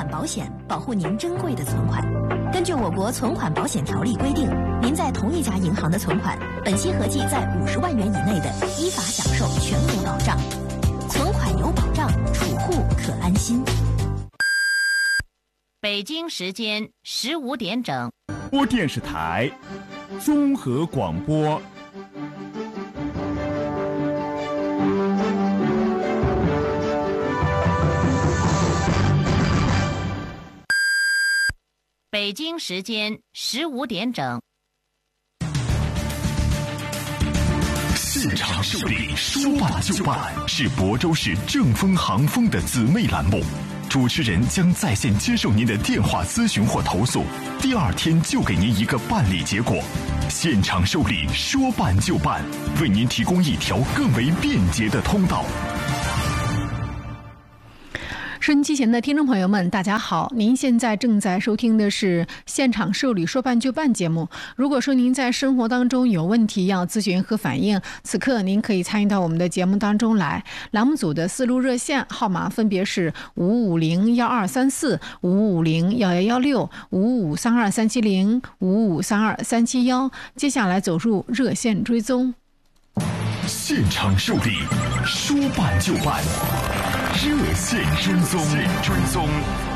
保险，保护您珍贵的存款。根据我国存款保险条例规定，您在同一家银行的存款，本息合计在50万元以内的，依法享受全额保障。存款有保障，储户可安心。 北京时间15点整， 播电视台综合广播。 北京时间15点整。 现场受理，说办就办，是亳州市正丰航丰的姊妹栏目。主持人将在线接受您的电话咨询或投诉，第2天就给您一个办理结果。现场受理，说办就办，为您提供一条更为便捷的通道。 收音机前的听众朋友们，大家好！您现在正在收听的是现场受理说办就办节目。如果说您在生活当中有问题要咨询和反映，此刻您可以参与到我们的节目当中来。栏目组的4路热线号码分别是5501234、5501116、5532370、5532371。接下来走入热线追踪。 现场受理，说办就办，热线追踪。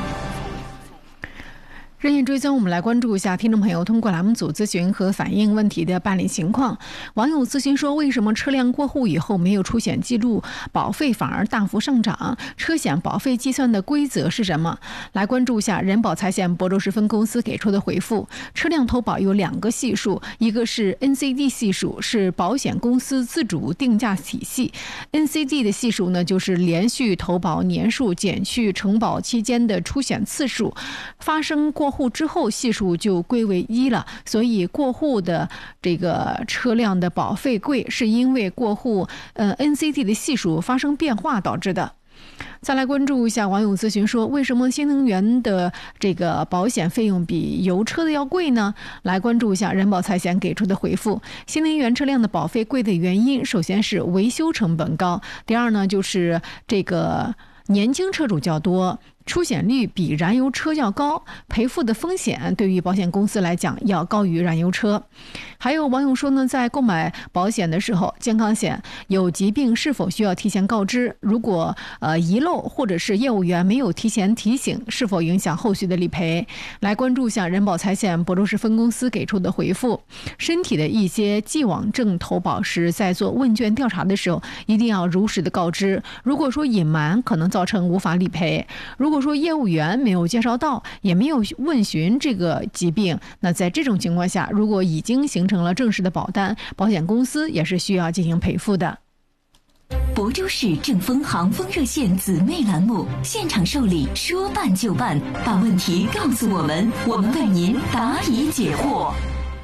热线追踪，我们来关注一下听众朋友通过栏目组咨询和反映问题的办理情况。网友咨询说，为什么车辆过户以后没有出险记录，保费反而大幅上涨？车险保费计算的规则是什么？来关注一下人保财险亳州市分公司给出的回复。车辆投保有2个系数，一个是 NCD 系数，是保险公司自主定价体系。NCD 的系数呢，就是连续投保年数减去承保期间的出险次数，发生过户之后系数就归为1了，所以过户的这个车辆的保费贵，是因为过户NCD 的系数发生变化导致的。再来关注一下网友咨询说，为什么新能源的这个保险费用比油车的要贵呢？来关注一下人保财险给出的回复。新能源车辆的保费贵的原因，首先是维修成本高，第二呢就是这个年轻车主较多，出险率比燃油车要高，赔付的风险对于保险公司来讲要高于燃油车。还有网友说呢，在购买保险的时候，健康险有疾病是否需要提前告知？如果遗漏或者是业务员没有提前提醒，是否影响后续的理赔？来关注一下人保财险亳州市分公司给出的回复。身体的一些既往症投保时，在做问卷调查的时候，一定要如实的告知。如果说隐瞒，可能造成无法理赔。如果说业务员没有介绍到，也没有问询这个疾病，那在这种情况下，如果已经形成了正式的保单，保险公司也是需要进行赔付的。 亳州市正丰航丰热线姊妹栏目，现场受理，说办就办，把问题告诉我们，我们为您答疑解惑。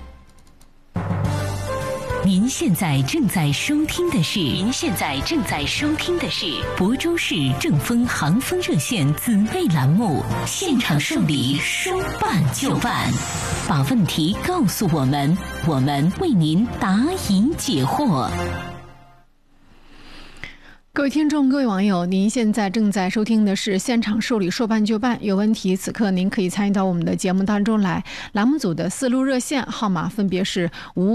您现在正在收听的是亳州市正丰航丰热线姊妹栏目，现场受理，说办就办，把问题告诉我们，我们为您答疑解惑。 各位听众，各位网友，您现在正在收听的是现场受理，说办就办。有问题，此刻您可以参与到我们的节目当中来。栏目组的4路热线号码分别是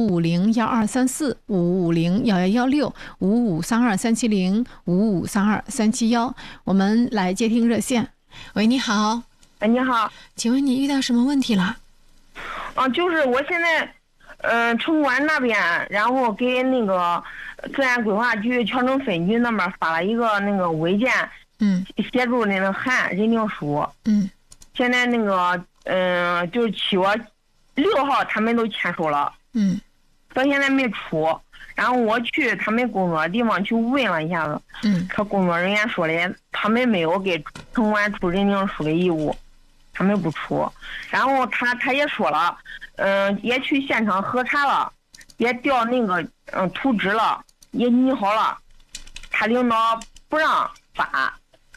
5501234、5501116、5532370、5532371。我们来接听热线。喂，你好。 你好， 请问你遇到什么问题了？ 就是我现在城管那边，然后给那个自然规划局乔城分局那边发了一个那个违建，协助那个函认定书，现在那个就是7月6号他们都签收了，到现在没出。然后我去他们工作的地方去问了一下子，他工作人员说的，他们没有给城管出认定书的义务，他们不出。然后他也说了，也去现场核查了，也调那个图纸了，也拟好了，他领导不让发。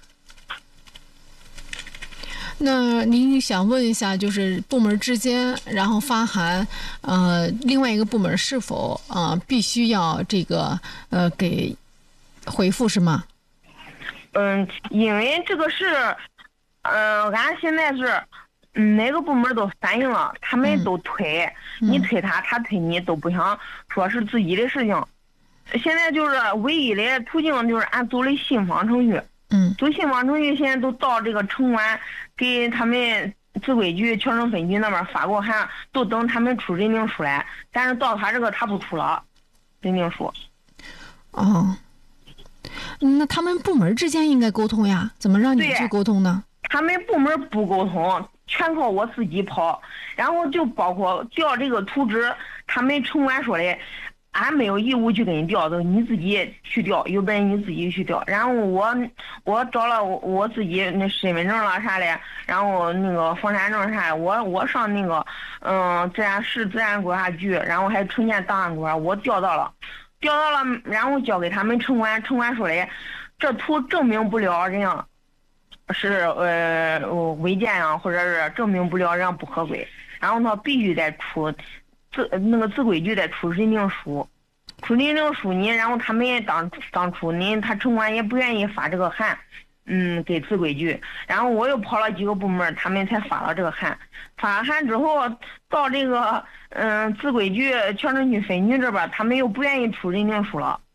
那您想问一下，就是部门之间，然后发函，另外一个部门是否必须要这个给回复是吗？ 因为这个是俺现在是，哪个部门都反映了，他们都推，你推他，他推你，都不想说是自己的事情。现在就是唯一的途径就是俺走的信访程序，走信访程序，现在都到这个城管给他们自规局、侨生分局那边发过函，都等他们出认定书来，但是到他这个他不出了认定书。 哦，那他们部门之间应该沟通呀，怎么让你去沟通呢？ 他们部门不沟通，全靠我自己跑，然后就包括调这个图纸，他们城管说的，俺没有义务去给你调，都你自己去调，有本事你自己去调。然后我找了我自己那身份证了啥的，然后那个房产证啥的，我上那个市自然规划局，然后还城建档案馆，我调到了，然后交给他们城管说的，这图证明不了人家是违建啊，或者是证明不了人家不合规，然后他必须得出自规局得出认定书，你，然后他们也当初他城管也不愿意发这个函，给自规局，然后我又跑了几个部门，他们才发了这个函，发函之后到这个自规局侨生区分局这边，他们又不愿意出认定书了。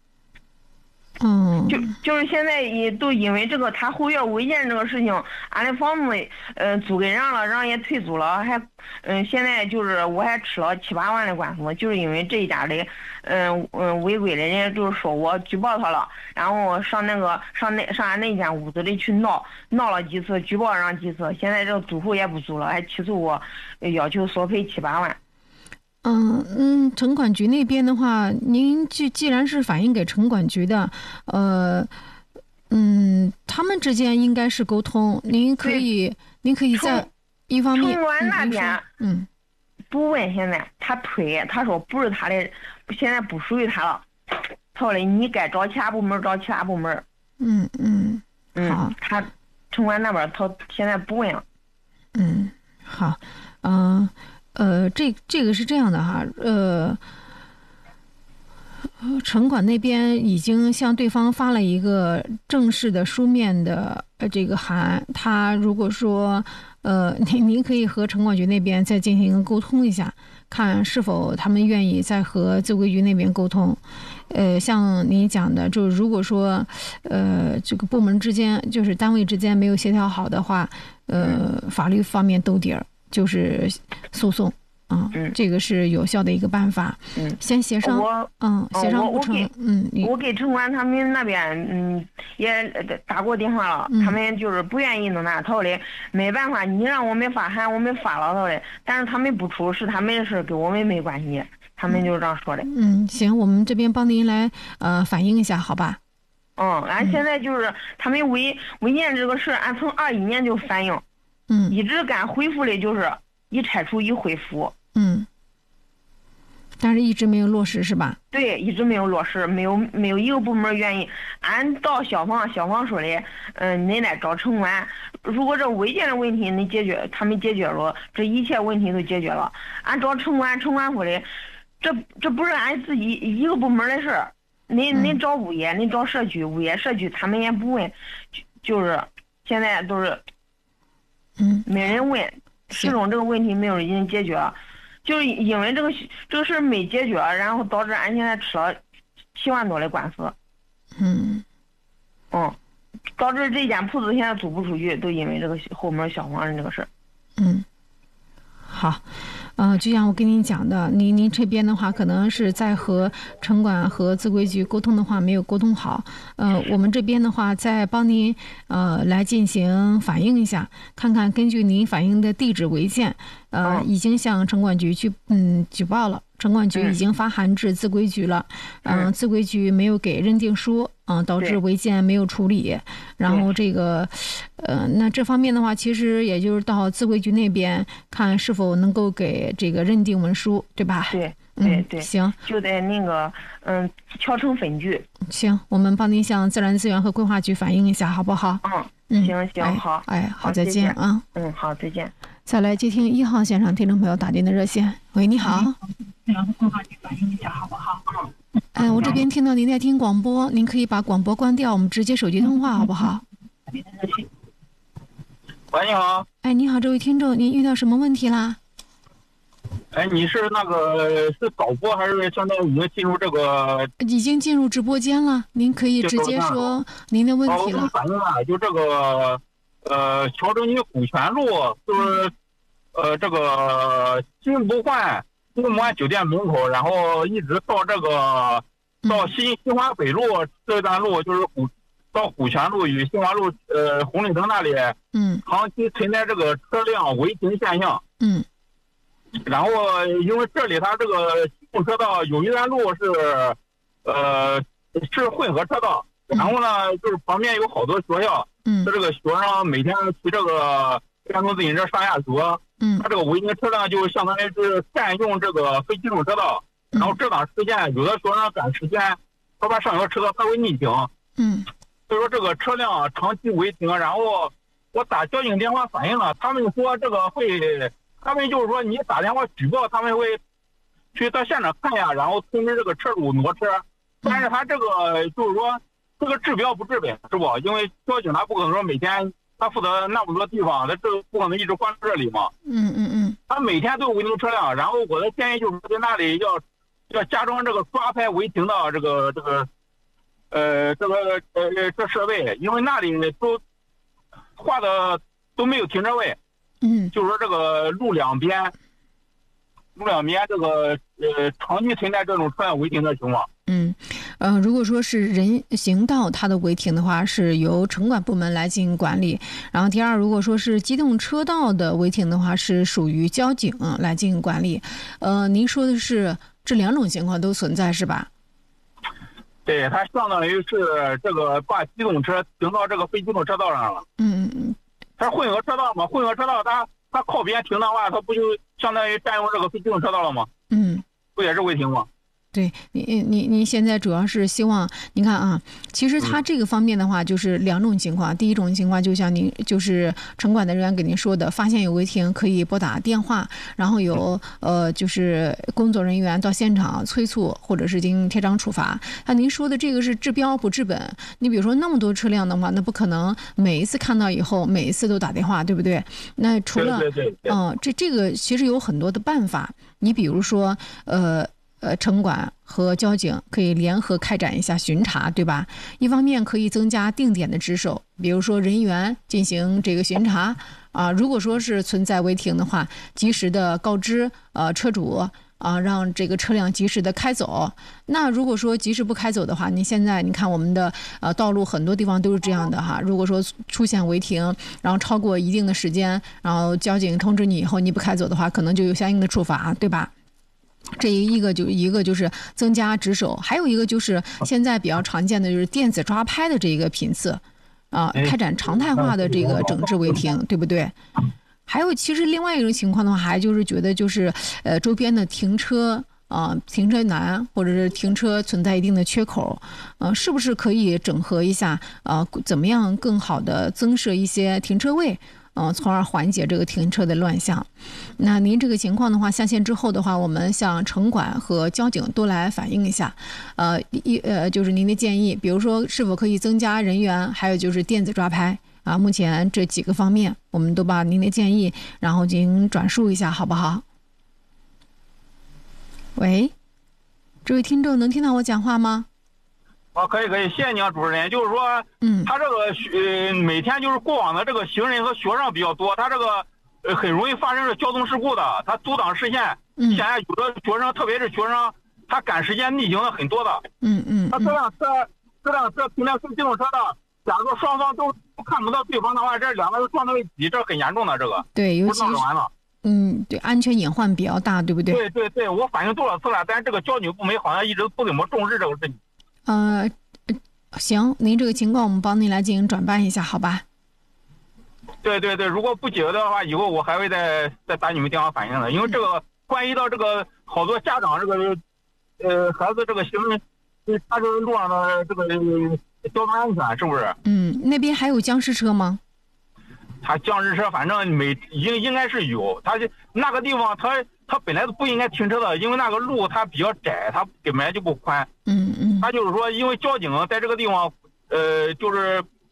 就是现在也都因为这个他后院违建这个事情，俺的房子租给人了，人也退租了，还现在就是我还吃了7-8万的官司，就是因为这一家的违规的人就是说我举报他了，然后上俺那间屋子里去闹了几次，举报上几次，现在这个租户也不租了，还起诉我，要求索赔7-8万。 城管局那边的话，您既然是反映给城管局的，他们之间应该是沟通，您可以在一方面， 城管那边不问，现在他推，他说不是他的，现在不属于他了，他说你该找其他部门找其他部门。好，他城管那边他现在不问了。 好，这个是这样的哈，城管那边已经向对方发了一个正式的书面的这个函，他如果说您可以和城管局那边再进行沟通一下，看是否他们愿意再和自规局那边沟通。像您讲的，就是如果说这个部门之间就是单位之间没有协调好的话，法律方面兜底儿。就是诉讼这个是有效的一个办法。先协商，协商不成， 我给城管他们那边也打过电话了，他们就是不愿意弄那套的，没办法，你让我们发函，我们发了套的，但是他们不出，是他们的事，跟我们没关系，他们就是这样说的。 行，我们这边帮您来反映一下，好吧？ 俺现在就是他们违建这个事，俺从21年就反映。一直敢回复的就是一拆除一恢复， 但是一直没有落实是吧？ 对，一直没有落实，没有一个部门愿意。俺到消防说的，你得找城管，如果这违建的问题你解决，他们解决了，这一切问题都解决了。俺找城管说的，这不是俺自己一个部门的事儿，您找物业，您找社区，物业社区他们也不问，就是现在都是。没人问，始终这个问题没有人解决，就是因为这个事没解决，然后导致俺现在吃了7万多的官司。导致这间铺子现在租不出去，都因为这个后门消防人这个事儿。 好。就像我跟您讲的，您这边的话，可能是在和城管和自规局沟通的话没有沟通好。我们这边的话，再帮您来进行反映一下，看看根据您反映的地址违建，已经向城管局去举报了，城管局已经发函至自规局了，自规局没有给认定书，导致违建没有处理。然后这个那这方面的话，其实也就是到自规局那边看是否能够给这个认定文书，对吧？ 对， 行， 就在那个侨城分局。 行，我们帮您向自然资源和规划局反映一下，好不好？ 行，好。 好，再见啊。 好，再见。 再来接听1号线上听众朋友打进的热线。喂，你好。 规划局反映一下，好不好？ 我这边听到您在听广播，您可以把广播关掉，我们直接手机通话，好不好？ 喂，你好。 哎，你好，这位听众，您遇到什么问题啦？ 哎，你是是导播还是现在已经进入这个？ 已经进入直播间了，您可以直接说您的问题了。 我反映啊，就这个乔州区虎泉路，就是这个金不换酒店门口，然后一直到到新华北路这段路，就是到虎泉路与新华路红绿灯那里，长期存在这个车辆违停现象。然后因为这里它这个机动车道有一段路是混合车道，然后呢就是旁边有好多学校，这个学生每天骑这个电动自行车上下学，他这个违停车辆就相当于是占用这个非机动车道，然后这档时间有的学生赶时间，他把上学车道他会逆行，所以说这个车辆长期违停，然后我打交警电话反映了，他们说这个他们就是说你打电话举报，他们会去到现场看呀，然后通知这个车主挪车。但是他这个就是说这个治标不治本，是不？因为交警他不可能说每天他负责那么多地方，他这不可能一直关这里嘛。他每天都有违停车辆，然后我的建议就是在那里要加装这个抓拍违停的这设备，因为那里都画的都没有停车位。就是说这个路两边这个长期存在这种车辆违停的情况。 如果说是人行道它的违停的话，是由城管部门来进行管理。然后第二，如果说是机动车道的违停的话，是属于交警来进行管理。您说的是这两种情况都存在是吧？ 对，它相当于是这个把机动车停到这个非机动车道上了。它是混合车道嘛，混合车道它靠边停的话，它不就相当于占用这个非机动车道了吗？不也是违停吗？ 对，你现在主要是希望你看啊，其实他这个方面的话就是两种情况。第一种情况就像您就是城管的人员给您说的，发现有违停可以拨打电话，然后有就是工作人员到现场催促或者是进行贴章处罚。那您说的这个是治标不治本，你比如说那么多车辆的话，那不可能每一次看到以后每一次都打电话，对不对？那除了这个其实有很多的办法，你比如说城管和交警可以联合开展一下巡查，对吧？一方面可以增加定点的值守，比如说人员进行这个巡查如果说是存在违停的话，及时的告知车主让这个车辆及时的开走。那如果说及时不开走的话，你现在你看我们的道路很多地方都是这样的哈。如果说出现违停，然后超过一定的时间，然后交警通知你以后你不开走的话，可能就有相应的处罚，对吧？这一个就是增加值守，还有一个就是现在比较常见的就是电子抓拍的这个频次开展常态化的这个整治违停，对不对？还有其实另外一种情况的话，还就是觉得就是周边的停车停车难或者是停车存在一定的缺口，是不是可以整合一下怎么样更好的增设一些停车位？从而缓解这个停车的乱象。那您这个情况的话，下线之后的话，我们向城管和交警都来反映一下。就是您的建议，比如说是否可以增加人员，还有就是电子抓拍目前这几个方面，我们都把您的建议然后进行转述一下，好不好？喂，这位听众能听到我讲话吗？ 可以，谢谢您啊，主持人。就是说，他这个每天就是过往的这个行人和学生比较多，他这个很容易发生交通事故的，他阻挡视线。现在有的学生，特别是学生，他赶时间逆行的很多的。他这辆车停在非机动车道，假如双方都看不到对方的话，这两个人撞到一起，这很严重的这个。对，尤其是完了。对，安全隐患比较大，对不对？对，我反映多少次了，但是这个交警部门好像一直不怎么重视这个事情。 行，您这个情况我们帮您来进行转办一下，好吧？ 对，如果不解决的话，以后我还会再打你们电话反映的，因为这个关系到这个好多家长这个孩子这个行为，他这个路上的这个交通安全是不是？ 那边还有僵尸车吗？ 他僵尸车反正应该是有，他那个地方他本来不应该停车的，因为那个路它比较窄，它本来就不宽。他就是说，因为交警在这个地方，就是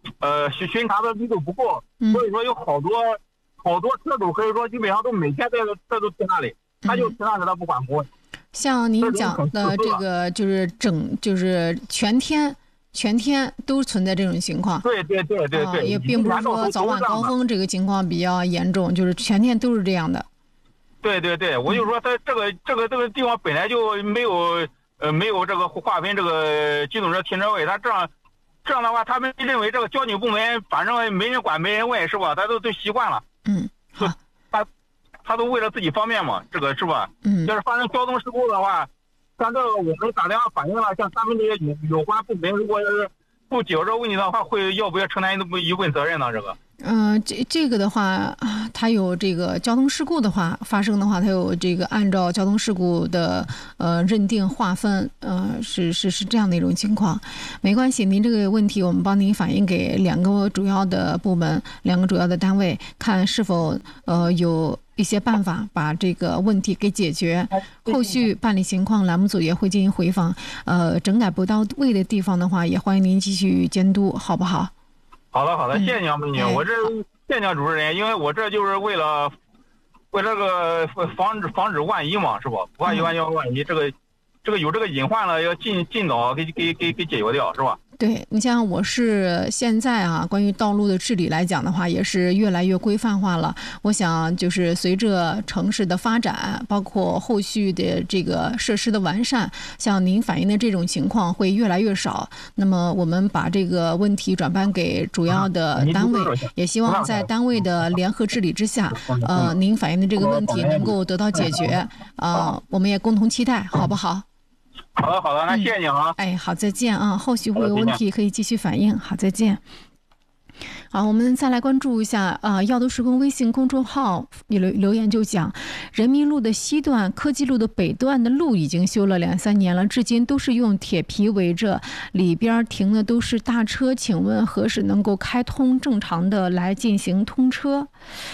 巡查的力度不够，所以说有好多车主可以说基本上都每天都去那里，他就停那里他不管不问。 像您讲的这个就是全天都存在这种情况。 对， 也并不是说早晚高峰这个情况比较严重，就是全天都是这样的。 对，我就说他这个地方本来就没有这个划分这个机动车停车位，他这样的话，他们认为这个交警部门反正没人管没人问，是吧？他都习惯了。 好， 他都为了自己方便嘛，这个是吧？要是发生交通事故的话，像这个我们打电话反映了，像他们这些有关部门，如果是不解决这个问题的话，要不要承担一部分责任呢？这个？ 这个的话，它有这个交通事故的话发生的话，它有这个按照交通事故的认定划分，是这样的一种情况。没关系，您这个问题我们帮您反映给2个主要的部门、2个主要的单位，看是否有一些办法把这个问题给解决。后续办理情况，栏目组也会进行回访。整改不到位的地方的话，也欢迎您继续监督，好不好？ 好的，谢谢你啊，美女。我这谢谢主持人，因为我这就是为了这个防止万一嘛，是吧？不怕万一，这个有这个隐患了，要尽早给解决掉，是吧？ 对，你像我是现在啊，关于道路的治理来讲的话，也是越来越规范化了。我想就是随着城市的发展，包括后续的这个设施的完善，像您反映的这种情况会越来越少。那么我们把这个问题转办给主要的单位，也希望在单位的联合治理之下，您反映的这个问题能够得到解决。我们也共同期待，好不好？ 好的，那谢谢你啊。 好，再见啊！后续会有问题可以继续反映。好，再见。好，我们再来关注一下耀都施工微信公众号留言就讲，人民路的西段、科技路的北段的路已经修了2-3年了，至今都是用铁皮围着，里边停的都是大车，请问何时能够开通正常的来进行通车？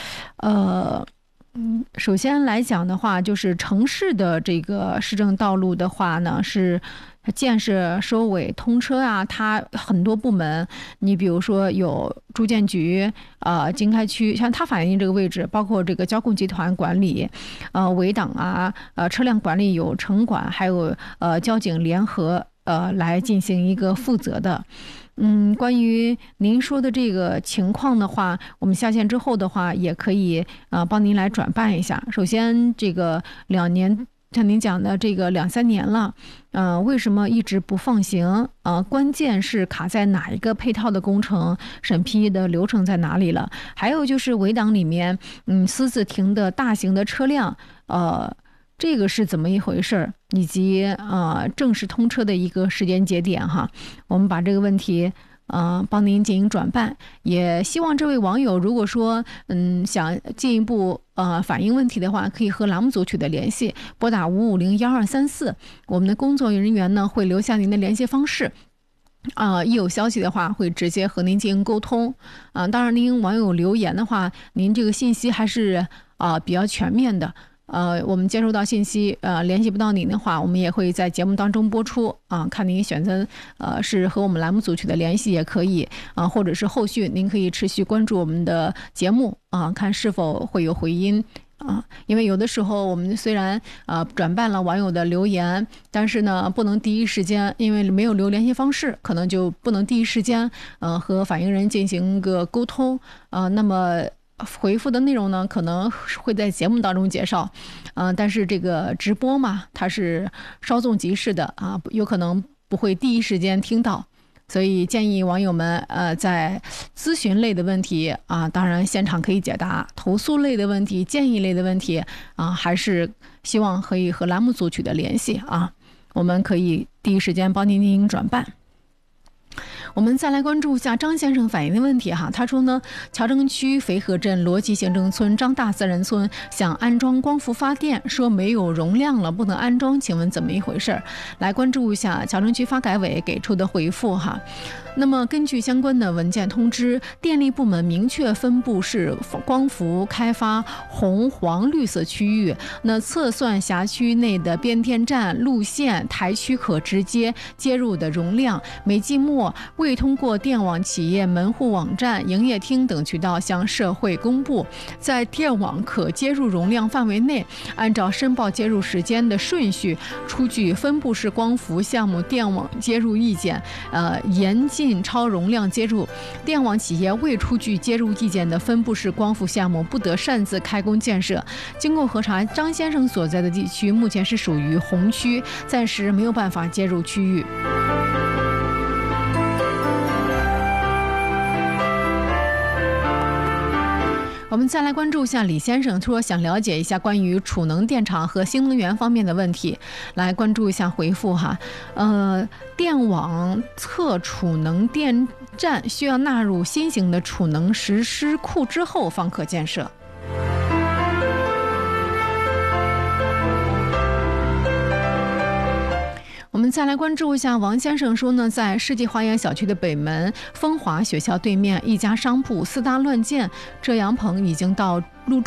首先来讲的话，就是城市的这个市政道路的话呢，是建设收尾通车啊，它很多部门，你比如说有住建局、经开区，像它反映这个位置，包括这个交控集团管理、围挡啊、车辆管理有城管，还有交警联合来进行一个负责的。关于您说的这个情况的话，我们下线之后的话，也可以帮您来转办一下。首先，这个2年，像您讲的这个2-3年了，为什么一直不放行？关键是卡在哪一个配套的工程审批的流程在哪里了？还有就是围挡里面，私自停的大型的车辆，这个是怎么一回事？以及正式通车的一个时间节点哈，我们把这个问题帮您进行转办。也希望这位网友如果说想进一步反映问题的话，可以和栏目组取得联系，拨打550-1234，我们的工作人员呢会留下您的联系方式。一有消息的话，会直接和您进行沟通。当然，您网友留言的话，您这个信息还是比较全面的。我们接收到信息，联系不到您的话，我们也会在节目当中播出看您选择是和我们栏目组取得联系也可以或者是后续您可以持续关注我们的节目看是否会有回音因为有的时候我们虽然转办了网友的留言，但是呢不能第一时间，因为没有留联系方式，可能就不能第一时间和反映人进行个沟通那么回复的内容呢，可能会在节目当中介绍，但是这个直播嘛，它是稍纵即逝的有可能不会第一时间听到，所以建议网友们在咨询类的问题当然现场可以解答，投诉类的问题、建议类的问题还是希望可以和栏目组取得联系我们可以第一时间帮您进行转办。我们再来关注一下张先生反映的问题他说呢，侨政区肥河镇罗集行政村张大私人村想安装光伏发电，说没有容量了，不能安装，请问怎么一回事？来关注一下侨政区发改委给出的回复那么根据相关的文件通知，电力部门明确分布式光伏开发红黄绿色区域，那测算辖区内的变电站路线台区可直接接入的容量，每季末未通过电网企业门户网站、营业厅等渠道向社会公布，在电网可接入容量范围内，按照申报接入时间的顺序出具分布式光伏项目电网接入意见，严禁超容量接入。电网企业未出具接入意见的分布式光伏项目不得擅自开工建设。经过核查，张先生所在的地区目前是属于红区，暂时没有办法接入区域。我们再来关注一下李先生说想了解一下关于储能电厂和新能源方面的问题，来关注一下回复哈。电网测储能电站需要纳入新型的储能实施库之后方可建设。我们再来关注一下王先生说呢，在世纪花园小区的北门风华学校对面一家商铺4大乱建遮阳棚已经到入